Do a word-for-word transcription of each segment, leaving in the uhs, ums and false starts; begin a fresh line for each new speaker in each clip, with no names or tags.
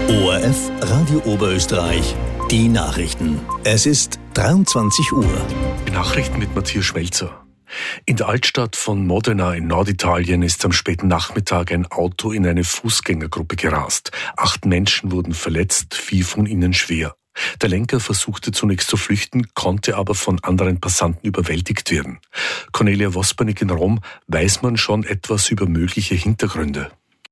O R F Radio Oberösterreich, die Nachrichten. Es ist dreiundzwanzig Uhr.
Die Nachrichten mit Matthias Schmelzer. In der Altstadt von Modena in Norditalien ist am späten Nachmittag ein Auto in eine Fußgängergruppe gerast. Acht Menschen wurden verletzt, vier von ihnen schwer. Der Lenker versuchte zunächst zu flüchten, konnte aber von anderen Passanten überwältigt werden. Cornelia Wospernik in Rom, weiß man schon etwas über mögliche Hintergründe?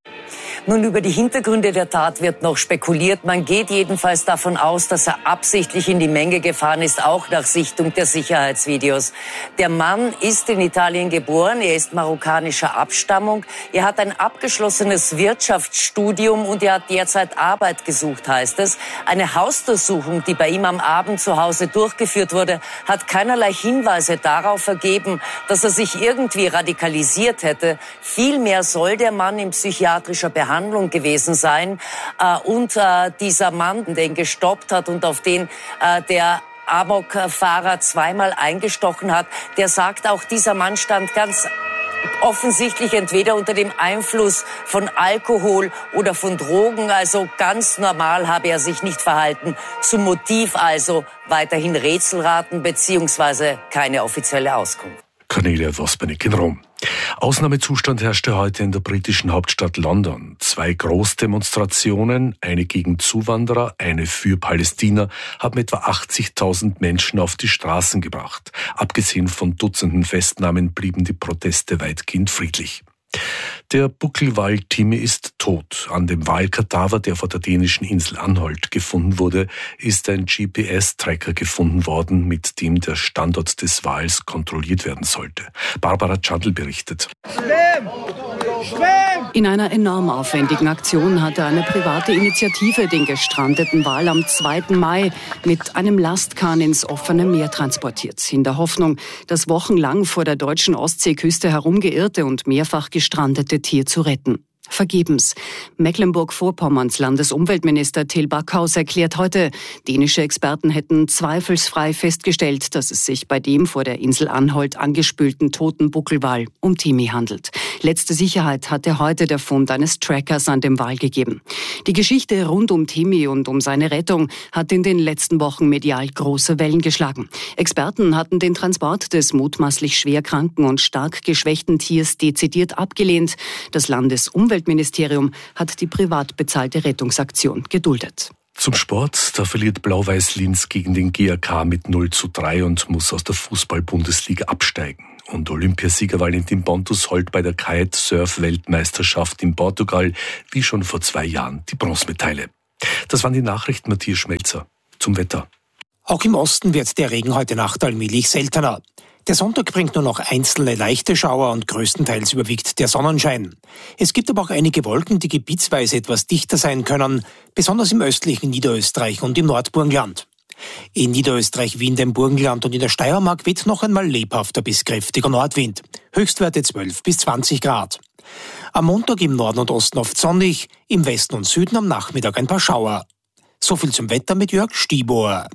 Nun, über die Hintergründe der Tat wird noch spekuliert. Man geht jedenfalls davon aus, dass er absichtlich in die Menge gefahren ist, auch nach Sichtung der Sicherheitsvideos. Der Mann ist in Italien geboren, er ist marokkanischer Abstammung, er hat ein abgeschlossenes Wirtschaftsstudium und er hat derzeit Arbeit gesucht, heißt es. Eine Hausdurchsuchung, die bei ihm am Abend zu Hause durchgeführt wurde, hat keinerlei Hinweise darauf ergeben, dass er sich irgendwie radikalisiert hätte. Vielmehr soll der Mann in psychiatrischer Behandlung gewesen sein. Äh, und äh, dieser Mann, der ihn gestoppt hat und auf den äh, der Amok-Fahrer zweimal eingestochen hat, der sagt auch, dieser Mann stand ganz offensichtlich entweder unter dem Einfluss von Alkohol oder von Drogen. Also ganz normal habe er sich nicht verhalten. Zum Motiv also weiterhin Rätselraten beziehungsweise keine offizielle Auskunft.
Cornelia Wospernik in Rom. Ausnahmezustand herrschte heute in der britischen Hauptstadt London. Zwei Großdemonstrationen, eine gegen Zuwanderer, eine für Palästina, haben etwa achtzigtausend Menschen auf die Straßen gebracht. Abgesehen von Dutzenden Festnahmen blieben die Proteste weitgehend friedlich. Der Buckelwal-Timmy ist tot. An dem Walkadaver, der vor der dänischen Insel Anholt gefunden wurde, ist ein G P S-Tracker gefunden worden, mit dem der Standort des Wals kontrolliert werden sollte. Barbara Tschandl berichtet.
Schwimm! Schwimm!
In einer enorm aufwendigen Aktion hatte eine private Initiative den gestrandeten Wal am zweiten Mai mit einem Lastkahn ins offene Meer transportiert. In der Hoffnung, das wochenlang vor der deutschen Ostseeküste herumgeirrte und mehrfach gestrandete Tier zu retten. Vergebens. Mecklenburg-Vorpommerns Landesumweltminister Till Backhaus erklärt heute, dänische Experten hätten zweifelsfrei festgestellt, dass es sich bei dem vor der Insel Anholt angespülten toten Buckelwal um Timmy handelt. Letzte Sicherheit hatte heute der Fund eines Trackers an dem Wal gegeben. Die Geschichte rund um Timmy und um seine Rettung hat in den letzten Wochen medial große Wellen geschlagen. Experten hatten den Transport des mutmaßlich schwer kranken und stark geschwächten Tiers dezidiert abgelehnt. Das Landesumweltministerium Ministerium hat die privat bezahlte Rettungsaktion geduldet.
Zum Sport, da verliert Blau-Weiß Linz gegen den G A K mit null zu drei und muss aus der Fußball-Bundesliga absteigen. Und Olympiasieger Valentin Pontus holt bei der Kite-Surf-Weltmeisterschaft in Portugal wie schon vor zwei Jahren die Bronzemedaille. Das waren die Nachrichten, Matthias Schmelzer. Zum Wetter.
Auch im Osten wird der Regen heute Nacht allmählich seltener. Der Sonntag bringt nur noch einzelne leichte Schauer und größtenteils überwiegt der Sonnenschein. Es gibt aber auch einige Wolken, die gebietsweise etwas dichter sein können, besonders im östlichen Niederösterreich und im Nordburgenland. In Niederösterreich wie in dem Burgenland und in der Steiermark weht noch einmal lebhafter bis kräftiger Nordwind. Höchstwerte zwölf bis zwanzig Grad. Am Montag im Norden und Osten oft sonnig, im Westen und Süden am Nachmittag ein paar Schauer. So viel zum Wetter mit Jörg Stiebohr.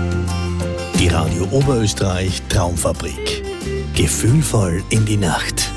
Die Radio Oberösterreich Traumfabrik. Gefühlvoll in die Nacht.